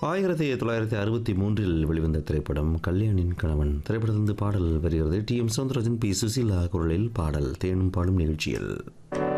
1963 வெளிவந்த திரைப்படம் கல்யாணின் கணவன். திரைப்படத்திலிருந்து பாடல் வருகிறது. D M Soundararajan, B Susheela குரலில் பாடல் தேனும் பாலும் நிகழ்ச்சியில்.